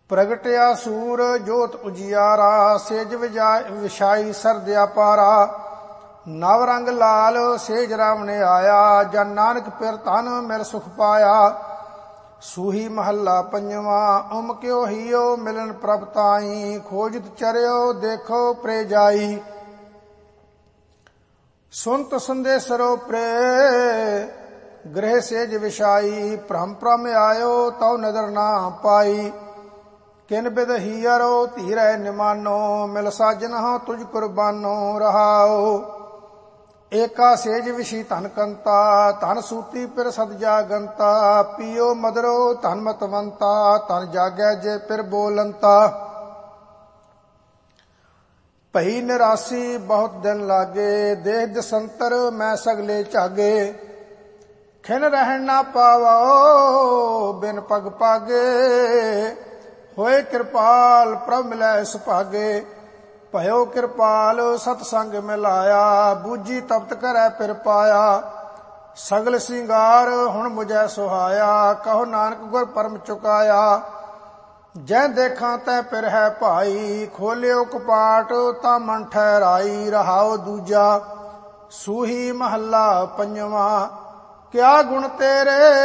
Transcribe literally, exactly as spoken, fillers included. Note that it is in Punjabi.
ਪ੍ਰਗਟਿਆ ਸੂਰ ਜੋਤ ਉਜਿਆਰਾ, ਸੇਜ ਵਿਛਾਈ ਸਰਦਿਆ ਪਾਰਾ। ਨਵ ਰੰਗ ਲਾਲ ਸੇਜ ਰਾਮ ਨੇ ਆਇਆ, ਜਨ ਨਾਨਕ ਪਿਰ ਧਨ ਮਿਲ ਸੁਖ ਪਾਇਆ। ਸੂਹੀ ਮਹੱਲਾ ਪੰਜਵਾਂ। ਓਮ ਕਿਉ ਹੀਓ ਮਿਲਨ ਪ੍ਰਭ ਤਾਈ, ਖੋਜਤ ਚਰਿਓ ਦੇਖੋ ਪ੍ਰੇ ਜਾਈ। ਸੁਨਤ ਸੰਦੇਸਰੋ ਪ੍ਰੇ ਗ੍ਰਹਿ ਸੇਜ ਵਿਛਾਈ, ਭ੍ਰਮ ਭ੍ਰਮ ਆਇਓ ਤਉ ਨਦਰ ਨਾ ਪਾਈ। ਕਿਨ ਬਿਦ ਹੀਅਰੋ ਧੀਰੈ ਨਿਮਾਨੋ, ਮਿਲ ਸਾਜਨ ਤੁਝ ਕੁਰਬਾਨੋ ਰਹਾਓ। ਏਕਾ ਸੇਜ ਵਿਛੀ ਧਨ ਕੰਤਾ, ਧਨ ਸੂਤੀ ਪਿਰ ਸਦ ਜਾਗੰਤਾ। ਪੀਓ ਮਦਰੋ ਧਨ ਮਤਵੰਤਾ, ਧਨ ਜਾਗੈ ਜੇ ਪਿਰ ਬੋਲੰਤਾ। ਭਈ ਨਿਰਾਸੀ ਬਹੁਤ ਦਿਨ ਲਾਗੇ, ਦੇਹ ਦਸੰਤਰ ਮੈਂ ਸਗਲੇ ਝਾਗੇ। ਖਿਨ ਰਹਿਣ ਨਾ ਪਾਵੋ ਬਿਨ ਪਗ ਪਾਗੇ, ਹੋਏ ਕਿਰਪਾਲ ਪ੍ਰਭ ਮਿਲੈ ਸੁਭਾਗੇ। ਭਇਓ ਕਿਰਪਾਲ ਸਤ ਸੰਗ ਮਿਲਾਇਆ, ਬੂਝੀ ਤਪਤ ਕਰੈ ਪਿਰ ਪਾਇਆ। ਸਗਲ ਸਿੰਗਾਰ ਹੁਣ ਮੁਝੈ ਸੁਹਾਇਆ, ਕਹੋ ਨਾਨਕ ਗੁਰ ਪਰਮ ਚੁਕਾਇਆ। ਜੈ ਦੇਖਾਂ ਤੈ ਪਿਰ ਹੈ ਭਾਈ, ਖੋਲਿਓ ਕਪਾਟ ਤਾਂ ਮਨ ਠਹਿਰਾਈ। ਰਹਾਉ ਦੂਜਾ। ਸੂਹੀ ਮਹੱਲਾ ਪੰਜਵਾਂ। ਕਿਆ ਗੁਣ ਤੇਰੇ